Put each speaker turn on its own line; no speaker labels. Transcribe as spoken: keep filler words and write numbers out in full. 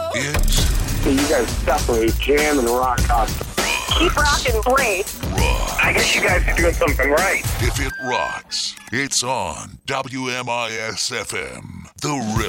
It's
So you guys separate jam and rock out.
Keep rocking, Brace.
rock.
I guess you guys are doing something right.
If it rocks, it's on W M I S F M. The River.